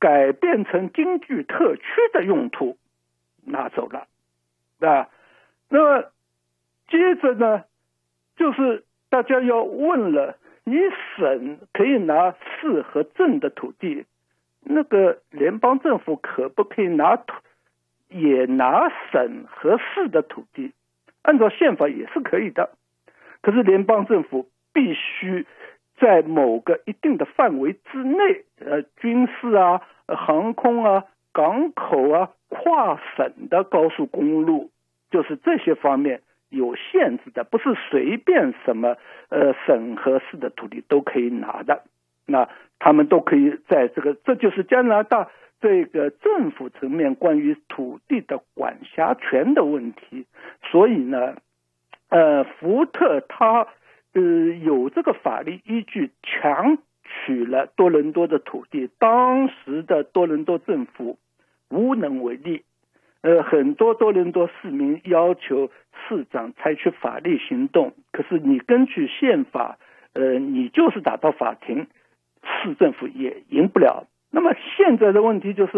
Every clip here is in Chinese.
改变成经济特区的用途拿走了，那么接着呢，就是大家要问了，你省可以拿市和镇的土地，那个联邦政府可不可以也拿省和市的土地？按照宪法也是可以的，可是联邦政府必须在某个一定的范围之内，军事啊、航空啊、港口啊、跨省的高速公路，就是这些方面有限制的，不是随便什么省和市的土地都可以拿的。那他们都可以在这就是加拿大这个政府层面关于土地的管辖权的问题。所以呢，福特他有这个法律依据强取了多伦多的土地，当时的多伦多政府无能为力。很多多伦多市民要求市长采取法律行动，可是你根据宪法，你就是打到法庭，市政府也赢不了。那么现在的问题就是，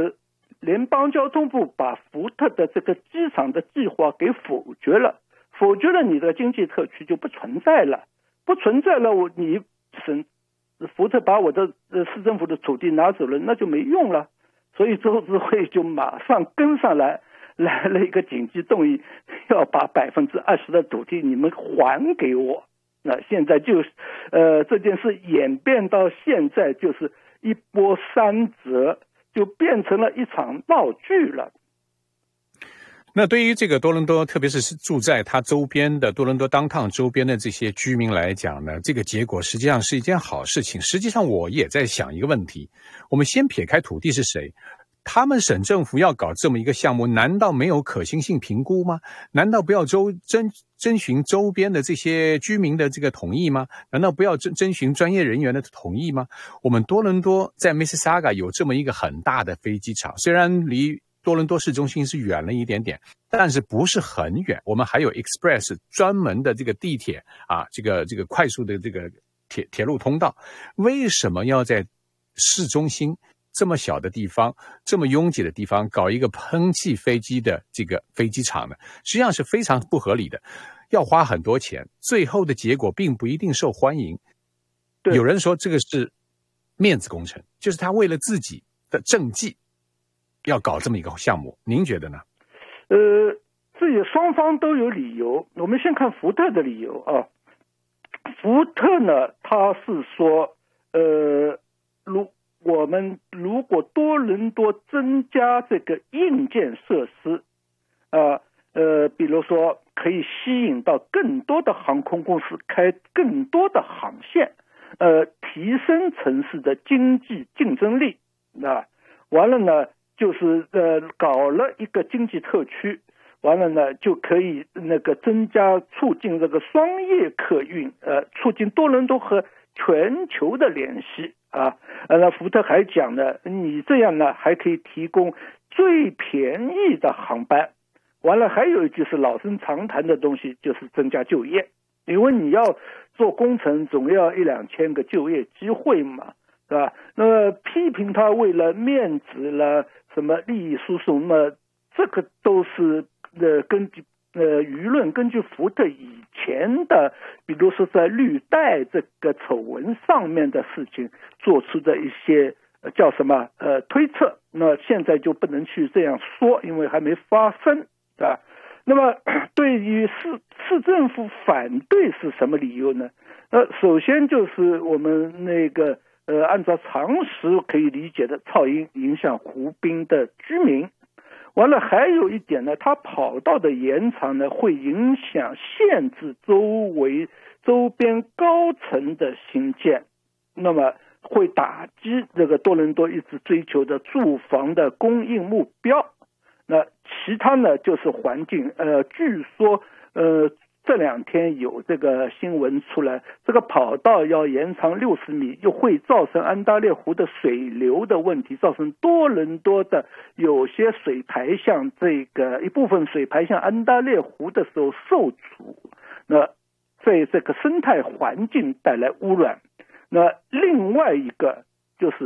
联邦交通部把福特的这个机场的计划给否决了，你的经济特区就不存在了，你福特把我的市政府的土地拿走了，那就没用了。所以州执会就马上跟上来了一个紧急动议，要把20%的土地你们还给我。那现在就是这件事演变到现在就是一波三折，就变成了一场闹剧了。 那对于这个多伦多，特别是住在它周边的多伦多 downtown 周边的这些居民来讲呢，这个结果实际上是一件好事情。实际上我也在想一个问题，我们先撇开土地是谁，他们省政府要搞这么一个项目，难道没有可行性评估吗？难道不要征询周边的这些居民的这个同意吗？难道不要征询专业人员的同意吗？我们多伦多在 Mississauga 有这么一个很大的飞机场，虽然离多伦多市中心是远了一点点，但是不是很远。我们还有 Express 专门的这个地铁啊，这个快速的这个铁路通道。为什么要在市中心这么小的地方，这么拥挤的地方搞一个喷气飞机的这个飞机场呢？实际上是非常不合理的，要花很多钱，最后的结果并不一定受欢迎。有人说这个是面子工程，就是他为了自己的政绩要搞这么一个项目，您觉得呢？ 这也双方都有理由。我们先看福特的理由啊。福特呢，他是说，我们如果多伦多增加这个硬件设施，比如说可以吸引到更多的航空公司开更多的航线，提升城市的经济竞争力。完了呢，就是搞了一个经济特区，完了呢就可以增加促进这个商业客运，促进多伦多和全球的联系啊。那福特还讲呢，你这样呢还可以提供最便宜的航班。完了还有一句是老生常谈的东西，就是增加就业，因为你要做工程总要1-2千个就业机会嘛，是吧？那么批评他为了面子了什么利益输送，那么这个都是根据舆论根据福特以前的，比如说在绿带这个丑闻上面的事情做出的一些叫什么推测，那现在就不能去这样说，因为还没发生啊。那么对于市政府反对是什么理由呢？首先就是我们按照常识可以理解的噪音影响湖滨的居民。完了还有一点呢，它跑道的延长呢会影响限制周边高层的新建，那么会打击这个多伦多一直追求的住房的供应目标。那其他呢就是环境，据说这2天有这个新闻出来，这个跑道要延长60米，又会造成安大略湖的水流的问题，造成多伦多的有些水排向一部分水排向安大略湖的时候受阻，那对这个生态环境带来污染。那另外一个就是